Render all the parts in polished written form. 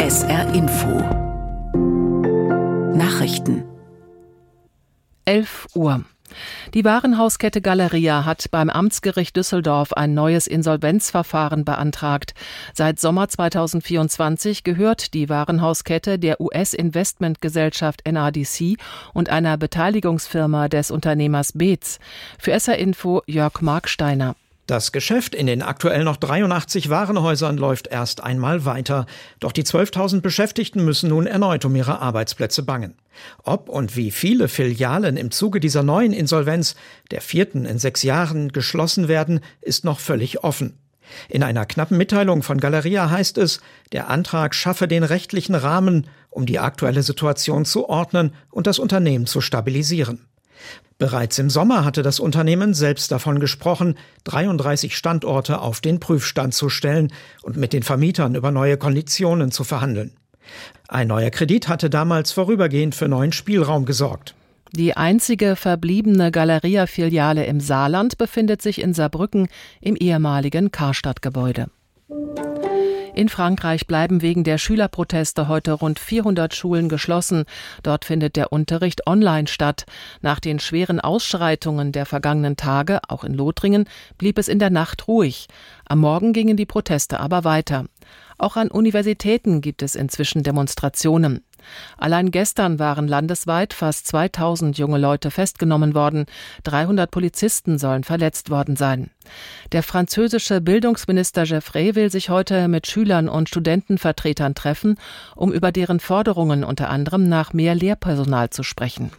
SR Info Nachrichten 11 Uhr. Die Warenhauskette Galeria hat beim Amtsgericht Düsseldorf ein neues Insolvenzverfahren beantragt. Seit Sommer 2024 gehört die Warenhauskette der US-Investmentgesellschaft NADC und einer Beteiligungsfirma des Unternehmers Beetz. Für SR Info Jörg Marksteiner. Das Geschäft in den aktuell noch 83 Warenhäusern läuft erst einmal weiter. Doch die 12.000 Beschäftigten müssen nun erneut um ihre Arbeitsplätze bangen. Ob und wie viele Filialen im Zuge dieser neuen Insolvenz, der 4. in 6 Jahren, geschlossen werden, ist noch völlig offen. In einer knappen Mitteilung von Galeria heißt es, der Antrag schaffe den rechtlichen Rahmen, um die aktuelle Situation zu ordnen und das Unternehmen zu stabilisieren. Bereits im Sommer hatte das Unternehmen selbst davon gesprochen, 33 Standorte auf den Prüfstand zu stellen und mit den Vermietern über neue Konditionen zu verhandeln. Ein neuer Kredit hatte damals vorübergehend für neuen Spielraum gesorgt. Die einzige verbliebene Galeria-Filiale im Saarland befindet sich in Saarbrücken im ehemaligen Karstadt-Gebäude. In Frankreich bleiben wegen der Schülerproteste heute rund 400 Schulen geschlossen. Dort findet der Unterricht online statt. Nach den schweren Ausschreitungen der vergangenen Tage, auch in Lothringen, blieb es in der Nacht ruhig. Am Morgen gingen die Proteste aber weiter. Auch an Universitäten gibt es inzwischen Demonstrationen. Allein gestern waren landesweit fast 2000 junge Leute festgenommen worden. 300 Polizisten sollen verletzt worden sein. Der französische Bildungsminister Geoffrey will sich heute mit Schülern und Studentenvertretern treffen, um über deren Forderungen unter anderem nach mehr Lehrpersonal zu sprechen.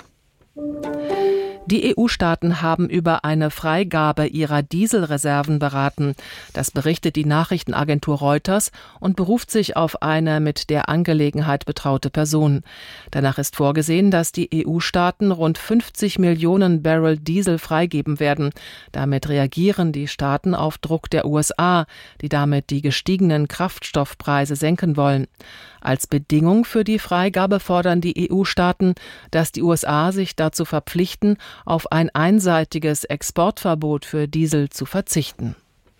Die EU-Staaten haben über eine Freigabe ihrer Dieselreserven beraten. Das berichtet die Nachrichtenagentur Reuters und beruft sich auf eine mit der Angelegenheit betraute Person. Danach ist vorgesehen, dass die EU-Staaten rund 50 Millionen Barrel Diesel freigeben werden. Damit reagieren die Staaten auf Druck der USA, die damit die gestiegenen Kraftstoffpreise senken wollen. Als Bedingung für die Freigabe fordern die EU-Staaten, dass die USA sich dazu verpflichten, auf ein einseitiges Exportverbot für Diesel zu verzichten.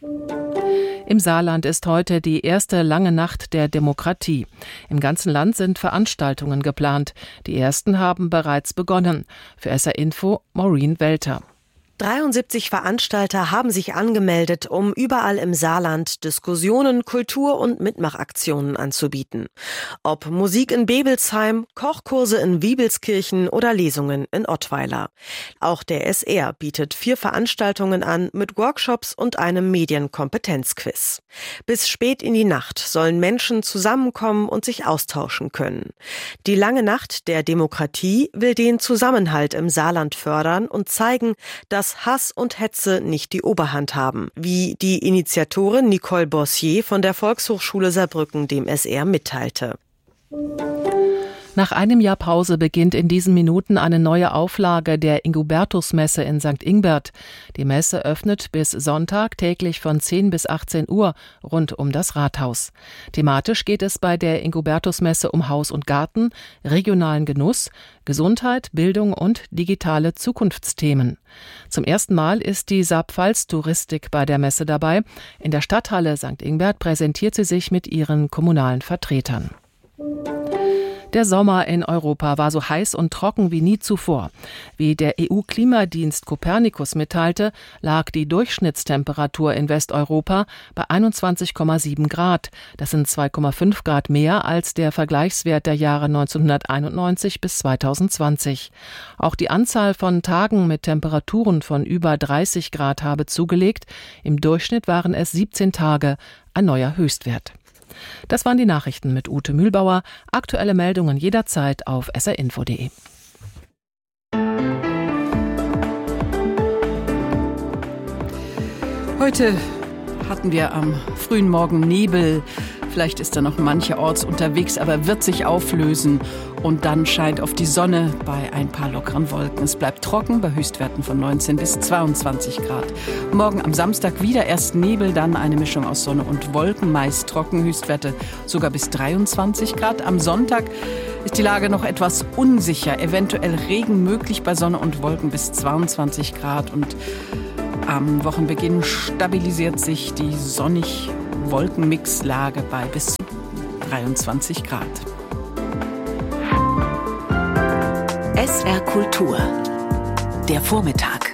Im Saarland ist heute die erste lange Nacht der Demokratie. Im ganzen Land sind Veranstaltungen geplant. Die ersten haben bereits begonnen. Für SR Info Maureen Welter. 73 Veranstalter haben sich angemeldet, um überall im Saarland Diskussionen, Kultur- und Mitmachaktionen anzubieten. Ob Musik in Bebelsheim, Kochkurse in Wiebelskirchen oder Lesungen in Ottweiler. Auch der SR bietet 4 Veranstaltungen an mit Workshops und einem Medienkompetenzquiz. Bis spät in die Nacht sollen Menschen zusammenkommen und sich austauschen können. Die lange Nacht der Demokratie will den Zusammenhalt im Saarland fördern und zeigen, dass Hass und Hetze nicht die Oberhand haben, wie die Initiatorin Nicole Bossier von der Volkshochschule Saarbrücken dem SR mitteilte. Nach einem Jahr Pause beginnt in diesen Minuten eine neue Auflage der Ingubertusmesse in St. Ingbert. Die Messe öffnet bis Sonntag täglich von 10 bis 18 Uhr rund um das Rathaus. Thematisch geht es bei der Ingubertusmesse um Haus und Garten, regionalen Genuss, Gesundheit, Bildung und digitale Zukunftsthemen. Zum ersten Mal ist die Saarpfalz-Touristik bei der Messe dabei. In der Stadthalle St. Ingbert präsentiert sie sich mit ihren kommunalen Vertretern. Der Sommer in Europa war so heiß und trocken wie nie zuvor. Wie der EU-Klimadienst Copernicus mitteilte, lag die Durchschnittstemperatur in Westeuropa bei 21,7 Grad. Das sind 2,5 Grad mehr als der Vergleichswert der Jahre 1991 bis 2020. Auch die Anzahl von Tagen mit Temperaturen von über 30 Grad habe zugelegt. Im Durchschnitt waren es 17 Tage, ein neuer Höchstwert. Das waren die Nachrichten mit Ute Mühlbauer. Aktuelle Meldungen jederzeit auf srinfo.de. Heute hatten wir am frühen Morgen Nebel. Vielleicht ist da noch mancherorts unterwegs, aber wird sich auflösen. Und dann scheint auf die Sonne bei ein paar lockeren Wolken. Es bleibt trocken bei Höchstwerten von 19 bis 22 Grad. Morgen am Samstag wieder erst Nebel, dann eine Mischung aus Sonne und Wolken, meist trocken, Höchstwerte sogar bis 23 Grad. Am Sonntag ist die Lage noch etwas unsicher. Eventuell Regen möglich bei Sonne und Wolken bis 22 Grad. Und am Wochenbeginn stabilisiert sich die sonnig-Wolkenmixlage bei bis zu 23 Grad. SR Kultur. Der Vormittag.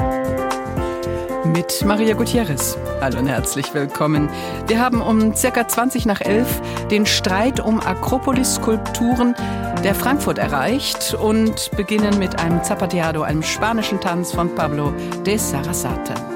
Mit Maria Gutierrez. Hallo und herzlich willkommen. Wir haben um ca. 20 nach 11 den Streit um Akropolis-Skulpturen der Frankfurt erreicht und beginnen mit einem Zapateado, einem spanischen Tanz von Pablo de Sarasate.